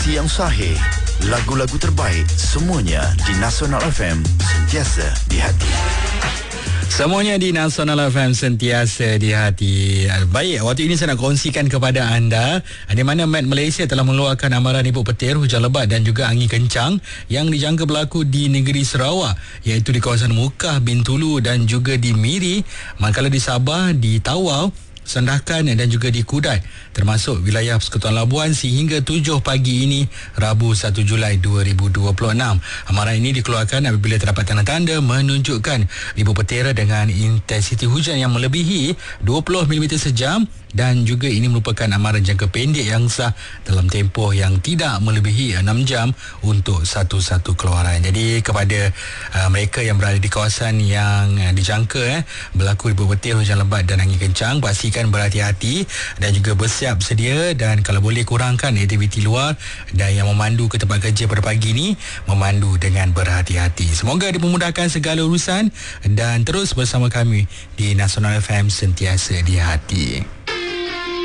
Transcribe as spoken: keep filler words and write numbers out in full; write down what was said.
Yang sahih, lagu-lagu terbaik, semuanya di Nasional F M, sentiasa di hati. Semuanya di Nasional F M, sentiasa di hati. Baik, waktu ini saya nak kongsikan kepada anda di mana Met Malaysia telah mengeluarkan amaran ibu petir, hujan lebat dan juga angin kencang yang dijangka berlaku di negeri Sarawak, iaitu di kawasan Mukah, Bintulu dan juga di Miri, manakala di Sabah, di Tawau, Sandakan dan juga di Kudai, termasuk wilayah Persekutuan Labuan sehingga tujuh pagi ini, Rabu satu Julai dua ribu dua puluh enam. Amaran ini dikeluarkan apabila terdapat tanda-tanda menunjukkan ibu petir dengan intensiti hujan yang melebihi dua puluh milimeter sejam, dan juga ini merupakan amaran jangka pendek yang sah dalam tempoh yang tidak melebihi enam jam untuk satu-satu keluaran. Jadi kepada uh, mereka yang berada di kawasan yang uh, dijangka eh, berlaku ibu petir, hujan lebat dan angin kencang, pastikan berhati-hati dan juga bersiap sedia, dan kalau boleh kurangkan aktiviti luar, dan yang memandu ke tempat kerja pada pagi ini memandu dengan berhati-hati. Semoga dipermudahkan segala urusan dan terus bersama kami di Nasional F M, sentiasa di hati.